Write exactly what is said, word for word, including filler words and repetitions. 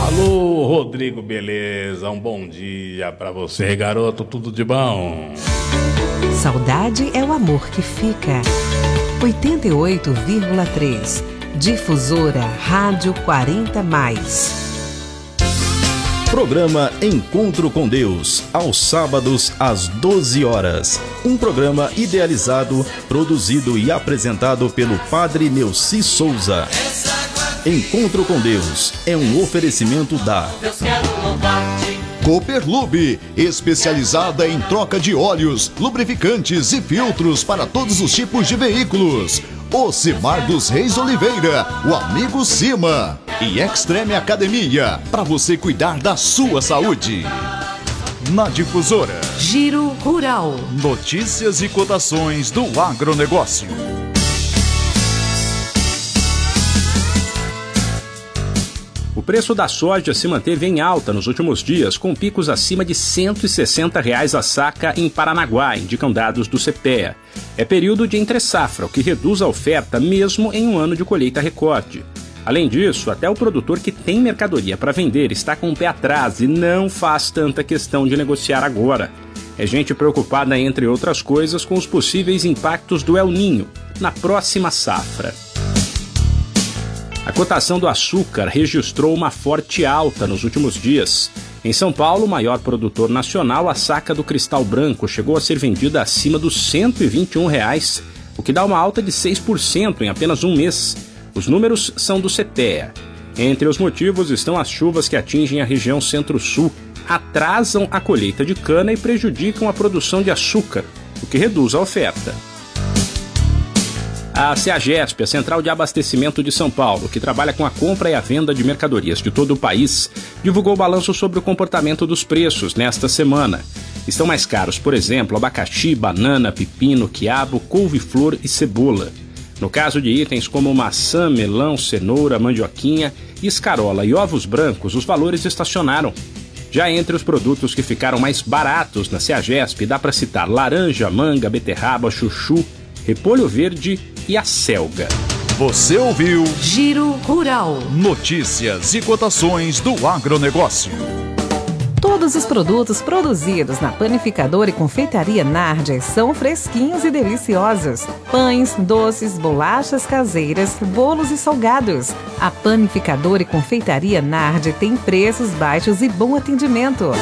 Alô, Rodrigo, beleza? Um bom dia pra você, garoto, tudo de bom? Saudade é o amor que fica. oitenta e oito vírgula três. Difusora Rádio quarenta mais. Programa Encontro com Deus, aos sábados às doze horas. Um programa idealizado, produzido e apresentado pelo Padre Neuci Souza. Encontro com Deus é um oferecimento da Cooperlube, especializada em troca de óleos, lubrificantes e filtros para todos os tipos de veículos. Ocimar dos Reis Oliveira, o amigo Cima. E Extreme Academia, para você cuidar da sua saúde. Na Difusora, Giro Rural. Notícias e cotações do agronegócio. O preço da soja se manteve em alta nos últimos dias, com picos acima de cento e sessenta reais a saca em Paranaguá, indicam dados do CEPEA. É período de entre-safra, o que reduz a oferta mesmo em um ano de colheita recorde. Além disso, até o produtor que tem mercadoria para vender está com o pé atrás e não faz tanta questão de negociar agora. É gente preocupada, entre outras coisas, com os possíveis impactos do El Niño na próxima safra. A cotação do açúcar registrou uma forte alta nos últimos dias. Em São Paulo, o maior produtor nacional, a saca do cristal branco chegou a ser vendida acima dos cento e vinte e um reais, o que dá uma alta de seis por cento em apenas um mês. Os números são do CEPEA. Entre os motivos estão as chuvas que atingem a região centro-sul, atrasam a colheita de cana e prejudicam a produção de açúcar, o que reduz a oferta. A CEAGESP, a Central de Abastecimento de São Paulo, que trabalha com a compra e a venda de mercadorias de todo o país, divulgou o balanço sobre o comportamento dos preços nesta semana. Estão mais caros, por exemplo, abacaxi, banana, pepino, quiabo, couve-flor e cebola. No caso de itens como maçã, melão, cenoura, mandioquinha, escarola e ovos brancos, os valores estacionaram. Já entre os produtos que ficaram mais baratos na CEAGESP, dá para citar laranja, manga, beterraba, chuchu, repolho verde e a selga. Você ouviu Giro Rural. Notícias e cotações do agronegócio. Todos os produtos produzidos na Panificadora e Confeitaria Nardi são fresquinhos e deliciosos. Pães, doces, bolachas caseiras, bolos e salgados. A Panificadora e Confeitaria Nardi tem preços baixos e bom atendimento.